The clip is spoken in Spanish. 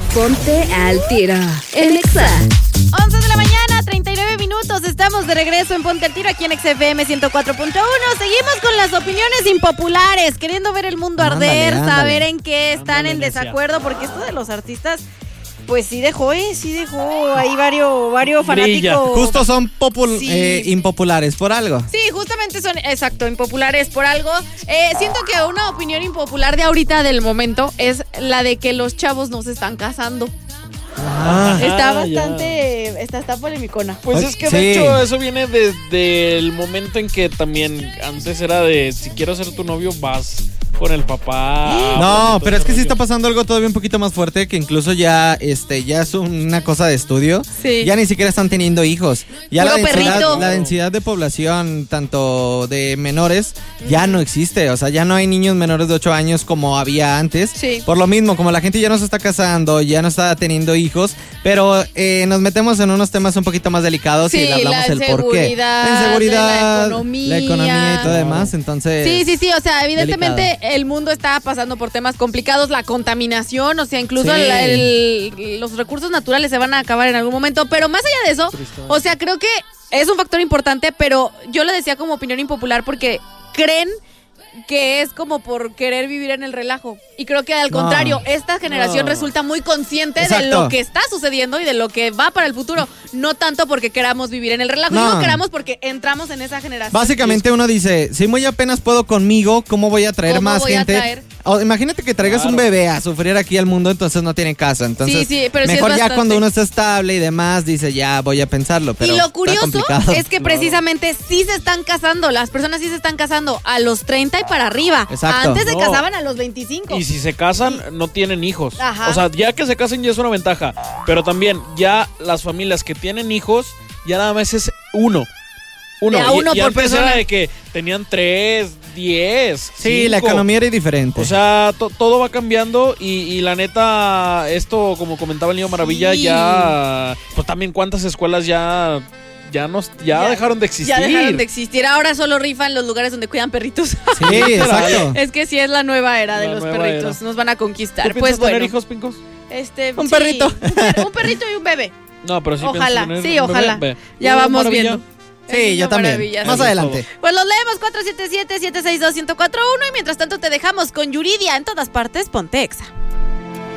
Ponte al tiro en Exa. 11 de la mañana, 39 minutos. Estamos de regreso en Ponte al Tiro aquí en XFM 104.1. Seguimos con las opiniones impopulares, queriendo ver el mundo arder, saber en qué están en desacuerdo, porque esto de los artistas, pues sí dejó ahí varios fanáticos. Justo son Sí. impopulares por algo. Sí, justamente son, exacto, impopulares por algo. Siento que una opinión impopular de ahorita del momento es la de que los chavos no se están casando. Está bastante, está polemicona. Pues es que de hecho eso viene desde el momento en que también antes era de si quiero ser tu novio vas con el papá. No, pero es que sí está pasando algo todavía un poquito más fuerte, que incluso ya es una cosa de estudio. Sí. Ya ni siquiera están teniendo hijos. Ya Puro la densidad de población, tanto de menores, ya no existe. O sea, ya no hay niños menores de 8 años como había antes. Sí. Por lo mismo, como la gente ya no se está casando, ya no está teniendo hijos, pero nos metemos en unos temas un poquito más delicados y le hablamos el por qué. La inseguridad, la economía y todo demás. Entonces, sí, o sea, evidentemente el mundo está pasando por temas complicados, la contaminación, o sea, incluso los recursos naturales se van a acabar en algún momento, pero más allá de eso, o sea, creo que es un factor importante, pero yo lo decía como opinión impopular porque creen que es como por querer vivir en el relajo. Y creo que al contrario, esta generación resulta muy consciente de lo que está sucediendo y de lo que va para el futuro. No tanto porque queramos vivir en el relajo, digo queramos porque entramos en esa generación. Básicamente uno dice, si muy apenas puedo conmigo, ¿cómo voy a traer más gente? Imagínate que traigas un bebé a sufrir aquí al mundo, entonces no tiene casa. Entonces, pero mejor ya cuando uno está estable y demás, dice, ya voy a pensarlo. Pero y lo curioso es que precisamente sí se están casando, las personas sí se están casando a los 30 y para arriba. Exacto. Antes se casaban a los 25. Y si se casan, no tienen hijos. Ajá. O sea, ya que se casen ya es una ventaja. Pero también, ya las familias que tienen hijos, ya nada más es uno. Y por antes persona. era De que tenían 3, 10, Sí, 5. la economía era diferente. O sea, todo va cambiando y la neta, esto, como comentaba el Niño Maravilla, ya... Pues también cuántas escuelas ya dejaron de existir. Ya dejaron de existir. Ahora solo rifan los lugares donde cuidan perritos. Sí, exacto. Es que sí es la nueva era de los perritos. Era. Nos van a conquistar. ¿Tú Pues piensas tener bueno. hijos, Pincos? Un perrito. Un perrito y un bebé. No, pero sí Ojalá, piensas tener sí, un ojalá. bebé. Ya Niño vamos Maravilla. viendo. Sí, yo también. Maravilla, Más sí. adelante. Pues los leemos 477-762-1041 y mientras tanto te dejamos con Yuridia en todas partes, ponte Exa.